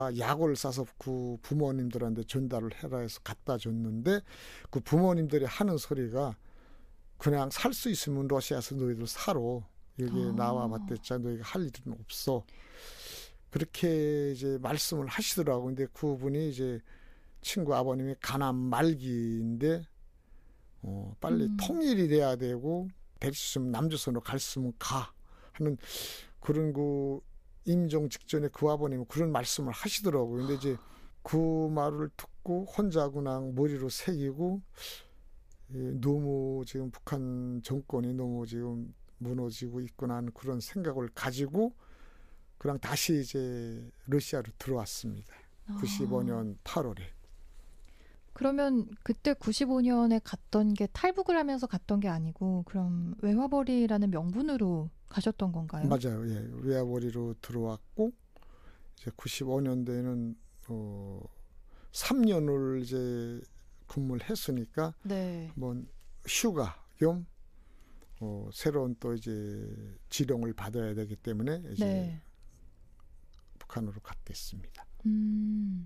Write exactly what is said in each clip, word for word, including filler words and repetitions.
약을 싸서 그 부모님들한테 전달을 해라 해서 갖다 줬는데 그 부모님들이 하는 소리가 그냥 살 수 있으면 러시아에서 너희들 살아. 여기에 아. 나와 봤댔자 너희가 할 일은 없어. 그렇게 이제 말씀을 하시더라고요. 근데 그분이 이제 친구 아버님이 가난 말기인데 어, 빨리 음. 통일이 돼야 되고 될 수 있으면 남조선으로 갈 수 있으면 가 하는 그런 그 임종 직전에 그 아버님은 그런 말씀을 하시더라고요. 근데 이제 그 말을 듣고 혼자 그냥 머리로 새기고 예, 너무 지금 북한 정권이 너무 지금 무너지고 있구나 하는 그런 생각을 가지고 그냥 다시 이제 러시아로 들어왔습니다. 아. 구십오 년 팔월에. 그러면 그때 구십오 년에 갔던 게 탈북을 하면서 갔던 게 아니고 그럼 외화벌이라는 명분으로 가셨던 건가요? 맞아요. 예. 외화벌이로 들어왔고 이제 구십오 년도에는 어 삼 년을 이제 근무를 했으니까 네. 뭐 휴가 겸 어 새로운 또 이제 지령을 받아야 되기 때문에 이제 네. 북한으로 갔겠습니다. 음.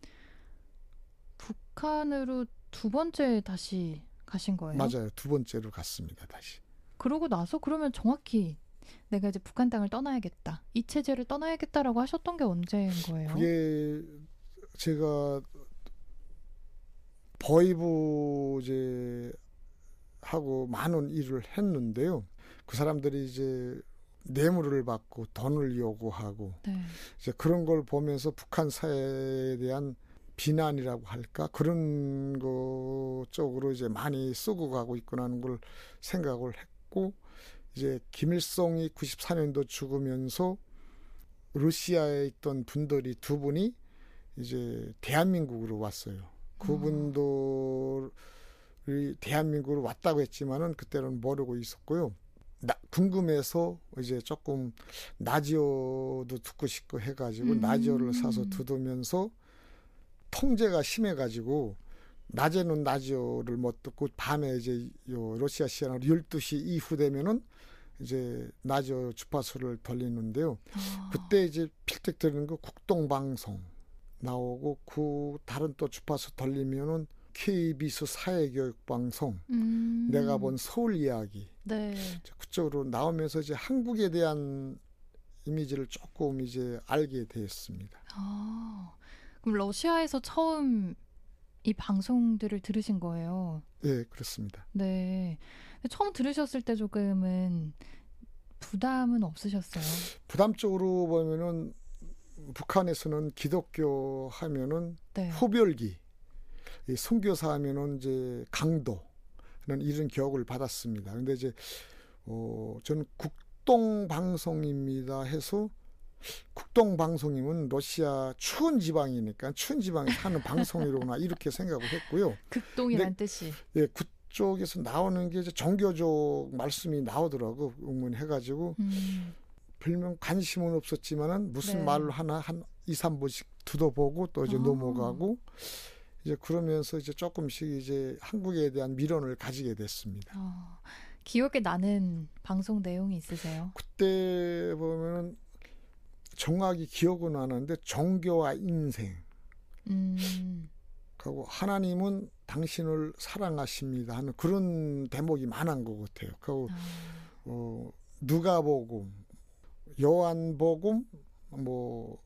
북한으로 두 번째 다시 가신 거예요? 맞아요. 두 번째로 갔습니다. 다시. 그러고 나서 그러면 정확히 내가 이제 북한 땅을 떠나야겠다. 이 체제를 떠나야겠다라고 하셨던 게 언제인 거예요? 그게 제가 버이부 이제 하고 많은 일을 했는데요. 그 사람들이 이제 뇌물을 받고 돈을 요구하고 네. 이제 그런 걸 보면서 북한 사회에 대한 비난이라고 할까 그런 거 쪽으로 이제 많이 쓰고 가고 있구나 하는 걸 생각을 했고 이제 김일성이 구십사 년도 죽으면서 러시아에 있던 분들이 두 분이 이제 대한민국으로 왔어요. 그분들이 대한민국으로 왔다고 했지만은 그때는 모르고 있었고요. 나, 궁금해서 이제 조금 라디오도 듣고 싶고 해가지고 음. 라디오를 사서 듣으면서 통제가 심해가지고 낮에는 라디오를 못 듣고 밤에 이제 요 러시아 시간으로 열두 시 이후 되면은 이제 라디오 주파수를 돌리는데요. 아. 그때 이제 필택 들리는 거 국동방송 나오고 그 다른 또 주파수 돌리면은 케이비에스 사회교육방송 음. 내가 본 서울 이야기 네. 그쪽으로 나오면서 이제 한국에 대한 이미지를 조금 이제 알게 되었습니다. 아. 그럼 러시아에서 처음 이 방송들을 들으신 거예요? 네, 그렇습니다. 네. 근데 처음 들으셨을 때 조금은 부담은 없으셨어요? 부담적으로 보면은 북한에서는 기독교 하면은 네. 호별기, 이 선교사 하면은 이제 강도는 이런 교육을 받았습니다. 근데 이제 어 저는 국동방송입니다 해서 국동방송이면 러시아 추운 지방이니까 추운 지방에 사는 방송이로구나 이렇게 생각을 했고요. 극동이란 뜻이. 예, 그쪽에서 나오는 게 이제 종교적 말씀이 나오더라고 응원해가지고 음. 별명 관심은 없었지만은 무슨 네. 말을 하나 한 이, 삼 분씩 듣어보고 또 이제 아. 넘어가고 이제 그러면서 이제 조금씩 이제 한국에 대한 미련을 가지게 됐습니다. 어, 기억에 나는 방송 내용이 있으세요? 그때 보면은 정확히 기억은 나는데 종교와 인생 음. 그리고 하나님은 당신을 사랑하십니다 하는 그런 대목이 많은 것 같아요. 그리고 아. 어, 누가복음, 요한복음 뭐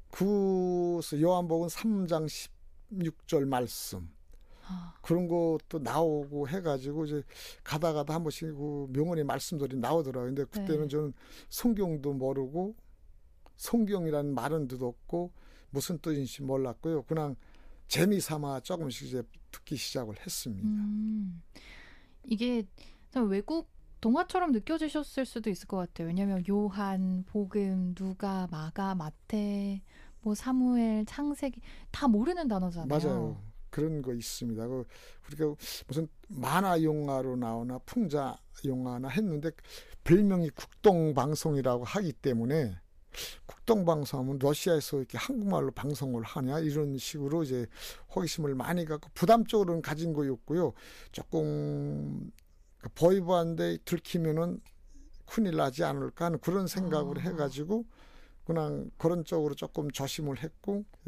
그 요한복음 삼 장 십육 절 말씀 아. 그런 것도 나오고 해가지고 이제 가다 가다 한 번씩 그 명언의 말씀들이 나오더라고요. 근데 그때는 네. 저는 성경도 모르고 성경이라는 말은 듣었고 무슨 뜻인지 몰랐고요. 그냥 재미삼아 조금씩 이제 듣기 시작을 했습니다. 음. 이게 참 외국 동화처럼 느껴지셨을 수도 있을 것 같아요. 왜냐하면 요한, 복음, 누가, 마가, 마태, 뭐 사무엘, 창세기 다 모르는 단어잖아요. 맞아요. 그런 거 있습니다. 그 그러니까 무슨 만화 영화로 나오나 풍자 영화나 했는데 별명이 국동방송이라고 하기 때문에 국동방송하면 러시아에서 이렇게 한국말로 방송을 하냐 이런 식으로 이제 호기심을 많이 갖고 부담적으로는 가진 거였고요. 조금 보이브한데 들키면은 큰일 나지 않을까 하는 그런 생각을 아. 해가지고 그냥 그런 쪽으로 조금 조심을 했고